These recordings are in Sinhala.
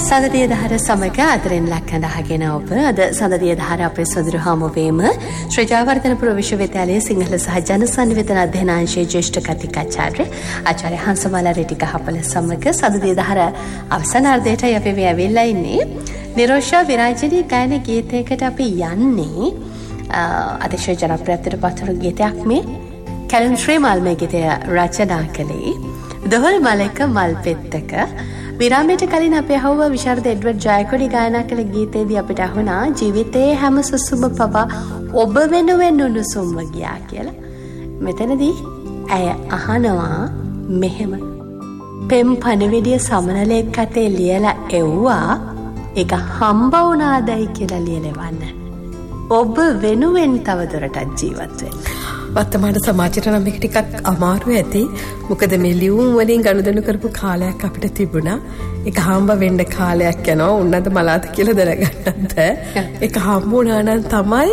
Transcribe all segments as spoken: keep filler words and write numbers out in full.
සඳදිය දහර සමග අදරෙන් ලක්කඳ අහගෙන ඔබ අද සඳදිය දහර අපේ සොඳුරු හමුවීම ශ්‍රී ජයවර්ධනපුර විශ්වවිද්‍යාලයේ සිංහල සහ ජන සංවිධාන අධ්‍යනාංශයේ ජ්‍යෙෂ්ඨ කතිකාචාර්ය ආචාර්ය හංසමාලා රෙටිකහපල සමග සඳදිය දහර අවසානාර්ධයට අපි මේ ඇවිල්ලා ඉන්නේ. නිරෝෂා විරාජිනී ගායන ගීතයකට අපි යන්නේ අතිශය ජනප්‍රියත්වයට පත්වන ගීතයක් මේ කැලන් ශ්‍රීමාල් මේ ගීතය රචනා කළේ දොහොල් මලක මල් පෙත්තක. විරාමයට කලින් අපි අහුව විශාරද එඩ්වඩ් ජයකොඩි ගායනා කළ ගීතයේදී අපිට අහුණා ජීවිතයේ හැම සුසුම පවා ඔබ වෙනුවෙන් උණුසුම්ව ගියා කියලා. මෙතනදී ඇය අහනවා මෙහෙම පෙම් පණවිඩිය සමනලෙක් අතේ ලියලා එව්වා ඒක හම්බ වුණාදයි කියලා ලියලවන්න. ඔබ වෙනුවෙන් තවදුරටත් ජීවත් වෙන්න. වර්තමාන සමාජයට නම් මේක ටිකක් අමාරු ඇති. මොකද මේ ලියුම් වලින් ගනුදෙනු කරපු කාලයක් අපිට තිබුණා. ඒක හම්බ වෙන්න කාලයක් යනවා. උන්නත මලාත කියලා දැනගන්නත්. ඒක හම්බ වුණා නම් තමයි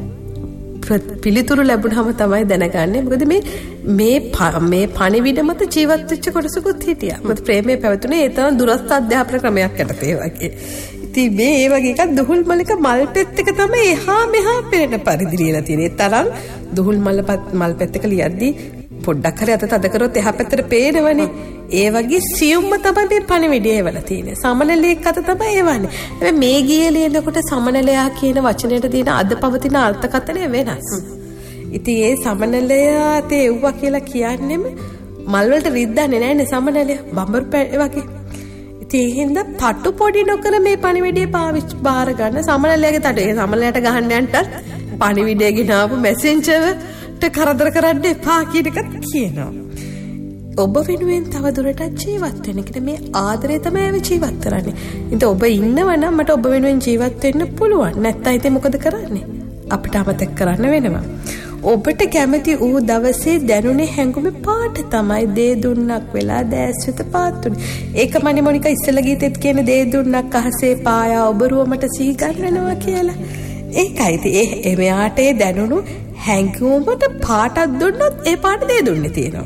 පිළිතුරු ලැබුණාම තමයි දැනගන්නේ. මොකද මේ මේ මේ පණිවිඩ මත ජීවත් වෙච්ච කොටසකුත් හිටියා. මොකද ප්‍රේමයේ පැවතුනේ ඒ තරම් දුරස්ත අධ්‍යාපන ක්‍රමයක් යටතේ වගේ. ඉතින් මේ ඒ වගේ එකක් දුහුල් මලක මල් පෙත්තක තමයි එහා මෙහා පෙරෙන පරිදි ලියලා තියෙන්නේ. ඒ තරම් දුහුල් මල් මල් පෙත්තක ලියද්දී පොඩ්ඩක් හරි අත තද කරොත් එහා පැත්තට පේනවනේ. ඒ වගේ සියුම්ම තමයි මේ පණිවිඩය එවලා තියෙන්නේ. සමනලයක් අත තමයි එවන්නේ. හැබැයි මේ ගියේ ලියනකොට සමනලයා කියන වචනයට තියෙන අද පවතින අර්ථකථනය වෙනස්. ඉතින් ඒ සමනලයා තේ එව්වා කියලා කියන්නේම මල් වලට රිද්දන්නේ නැහැනේ සමනලයා. බඹරු වගේ. ඒ හින්දා තටු පොඩි නොකර මේ පණිවිඩය පාවිච්චි බාර ගන්න සමනලයාගේ තටු. ඒ සමනලයට ගහන්න යන්නත් පණිවිඩය ගෙනාවු මැසෙන්ජර්ට කරදර කරන්න එපා කියන එකත් කියනවා. ඔබ වෙනුවෙන් තව දුරටත් ජීවත් වෙන්න කියලා මේ ආදරය තමයි ඒ ජීවත් කරන්නේ. ඉතින් ඔබ ඉන්නවා නම් මට ඔබ වෙනුවෙන් ජීවත් වෙන්න පුළුවන්. නැත්නම් ඉතින් මොකද කරන්නේ? අපිට අමතක කරන්න වෙනවා. ඔබට කැමති ඌ දවසේ දැනුනේ හැඟුමේ පාට තමයි දේ දුන්නක් වෙලා දැස්විත පාත්තුනේ. ඒක මනේ මොනිකා ඉස්සෙල්ලා ගීතෙත් කියන දේ දුන්නක් අහසේ පායා ඔබරුවමට සීගන් වෙනවා කියලා. ඒකයි ඉතින් ඒ මෙයාට ඒ දැනුණු හැඟුමට පාටක් දුන්නොත් ඒ පාට දේ දුන්නේ තියෙනවා.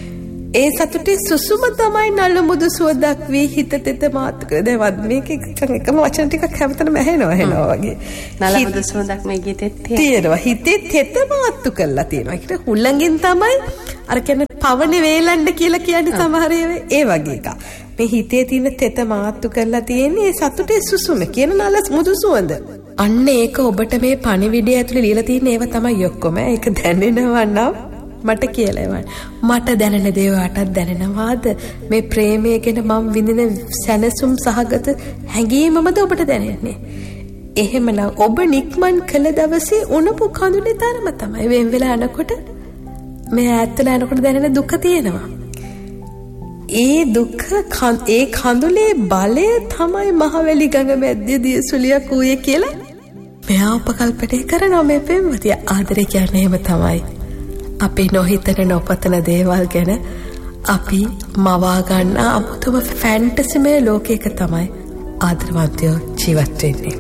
ඒ සතුටේ සුසුම තමයි නළු මුදු සුවදක් වී හිත තෙත මාත් කර දැවත් මේක එකම වචන ටිකක් හැමතැනම ඇහෙනවා ඇහෙනවා වගේ. නළු මුදු සුවදක් මේ ගීතෙත් තියෙනවා. හිතේ තෙත මාත්තු කරලා තියෙනවා. ඒකට හුල්ලංගෙන් තමයි අර කියන්නේ පවනේ වේලන්න කියලා කියන්නේ සමහර ඒ වගේ එකක්. මේ හිතේ තියෙන තෙත මාත්තු කරලා තියෙන්නේ ඒ සතුටේ සුසුම කියන නළු මුදු සුවඳ. අන්න ඒක ඔබට මේ පණිවිඩය ඇතුලේ ලියලා තියෙන ඒවා තමයි ඔක්කොම. ඒක දැනෙනවා නම් මට කියලා එවන්න. මට දැනෙන දේවල්ටත් දැනෙනවාද? මේ ප්‍රේමය ගැන මම විඳින සැනසුම් සහගත හැඟීමමද ඔබට දැනෙන්නේ? එහෙමනම් ඔබ නික්මන් කළ දවසේ උණපු කඳුලේ තරම තමයි වෙන් වෙලා යනකොට මේ ඈත්ලා යනකොට දැනෙන දුක තියෙනවා. ඒ දුක ඒ කඳුලේ බලය තමයි මහවැලි ගඟ මැද්දේ දියසුලියක් ඌයේ කියලා මෙයා උපකල්පනය කරනවා මේ පෙම්වතිය. ආදරය කියන්නේ එහෙම තමයි. අපි නොහිතන නොපතන දේවල් ගැන අපි මවා ගන්න අමුතුම ෆැන්ටසිමය ලෝකයක තමයි ආදරවන්තයෝ ජීවත් වෙන්නේ.